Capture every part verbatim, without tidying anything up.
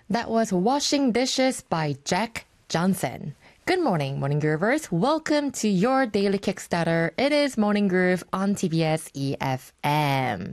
That was Washing Dishes by Jack Johnson. Good morning, Morning Groovers. Welcome to your daily Kickstarter. It is Morning Groove on 티비에스 E F M.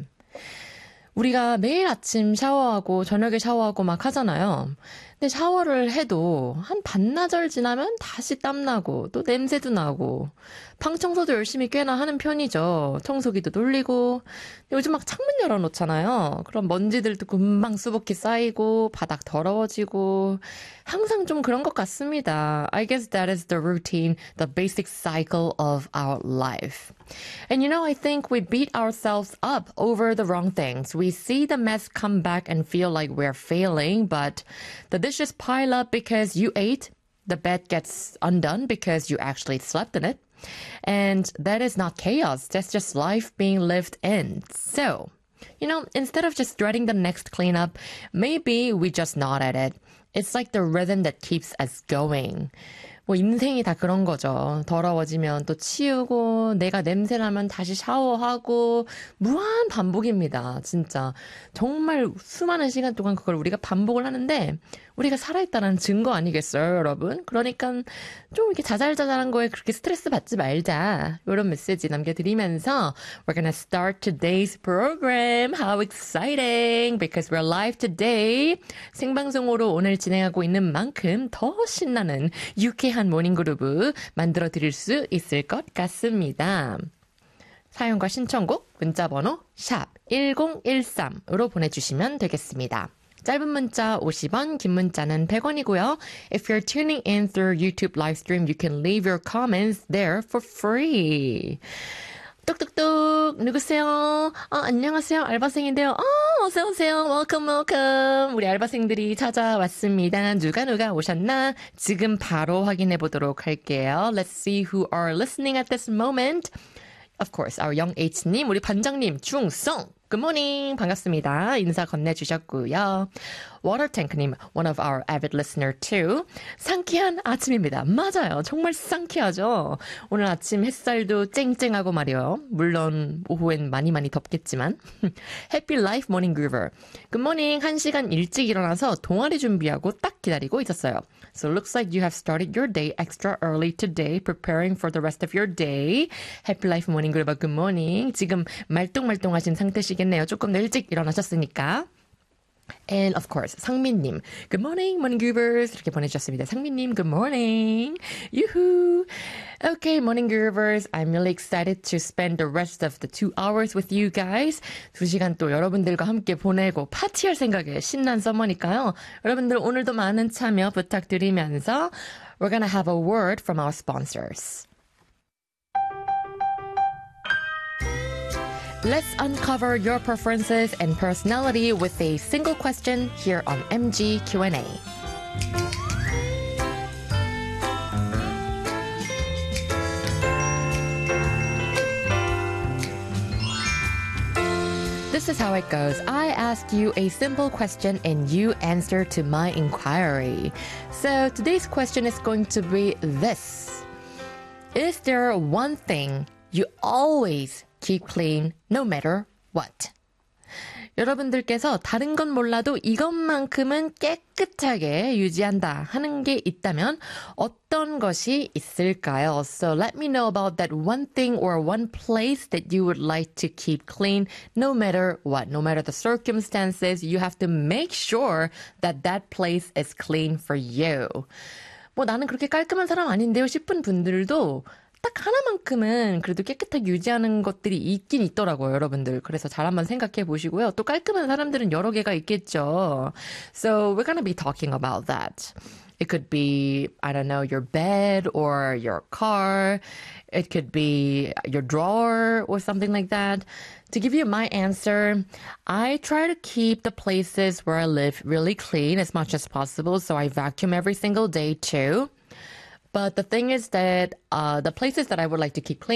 우리가 매일 아침 샤워하고 저녁에 샤워하고 막 하잖아요. 근데 샤워를 해도 한 반나절 지나면 다시 땀나고 또 냄새도 나고 방 청소도 열심히 꽤나 하는 편이죠. 청소기도 돌리고 요즘 막 창문 열어놓잖아요. 그럼 먼지들도 금방 수북히 쌓이고 바닥 더러워지고 항상 좀 그런 것 같습니다. I guess that is the routine, the basic cycle of our life. And you know, I think we beat ourselves up over the wrong things. We see the mess come back and feel like we're failing, but the dishes pile up because you ate, the bed gets undone because you actually slept in it. And that is not chaos. That's just life being lived in. So, you know, instead of just dreading the next cleanup, maybe we just nod at it. It's like the rhythm that keeps us going. 뭐 인생이 다 그런 거죠. 더러워지면 또 치우고 내가 냄새나면 다시 샤워하고 무한 반복입니다. 진짜 정말 수많은 시간 동안 그걸 우리가 반복을 하는데 우리가 살아있다는 증거 아니겠어요, 여러분? 그러니까 좀 이렇게 자잘자잘한 거에 그렇게 스트레스 받지 말자. 이런 메시지 남겨드리면서 We're gonna start today's program. How exciting! Because we're live today. 생방송으로 오늘 진행하고 있는 만큼 더 신나는 유쾌한 모닝그루브 만들어 드릴 수 있을 것 같습니다. 사연과 신청곡 문자번호 샵 일공일삼으로 보내주시면 되겠습니다. 짧은 문자 오십 원, 긴 문자는 백 원이고요. If you're tuning in through YouTube live stream, you can leave your comments there for free. 뚝뚝뚝 누구세요? 아, 안녕하세요. 알바생인데요. 어, 어서오세요. Welcome, welcome. 우리 알바생들이 찾아왔습니다. 누가 누가 오셨나? 지금 바로 확인해 보도록 할게요. Let's see who are listening at this moment. Of course, our young H님, 우리 반장님, 중성. Good morning. 반갑습니다. 인사 건네주셨고요. Watertank님, one of our avid listener too. 상쾌한 아침입니다. 맞아요. 정말 상쾌하죠. 오늘 아침 햇살도 쨍쨍하고 말이요. 물론 오후엔 많이 많이 덥겠지만. Happy Life Morning Groover. Good morning. 한 시간 일찍 일어나서 동아리 준비하고 딱 기다리고 있었어요. So it looks like you have started your day extra early today, preparing for the rest of your day. Happy Life Morning Groover. Good morning. 지금 말똥말똥하신 상태시겠네요. 조금 더 일찍 일어나셨으니까. And of course, 상민님, good morning, morning groovers. 이렇게 보내주셨습니다. 상민님, good morning. Yoo-hoo. Okay, morning groovers. I'm really excited to spend the rest of the two hours with you guys. 두 시간 또 여러분들과 함께 보내고 파티할 생각에 신난 서머니까요. 여러분들 오늘도 많은 참여 부탁드리면서 we're gonna have a word from our sponsors. Let's uncover your preferences and personality with a single question here on M G Q and A. This is how it goes. I ask you a simple question and you answer to my inquiry. So today's question is going to be this. Is there one thing you always keep clean no matter what? 여러분들께서 다른 건 몰라도 이것만큼은 깨끗하게 유지한다 하는 게 있다면 어떤 것이 있을까요? So let me know about that one thing or one place that you would like to keep clean no matter what. No matter the circumstances, you have to make sure that that place is clean for you. 뭐 나는 그렇게 깔끔한 사람 아닌데요 싶은 분들도 딱 하나만큼은 그래도 깨끗하게 유지하는 것들이 있긴 있더라고요, 여러분들. 그래서 잘 한번 생각해 보시고요. 또 깔끔한 사람들은 여러 개가 있겠죠. So we're gonna be talking about that. It could be, I don't know, your bed or your car. It could be your drawer or something like that. To give you my answer, I try to keep the places where I live really clean as much as possible. So I vacuum every single day too. But the thing is that uh, the places that I would like to keep clean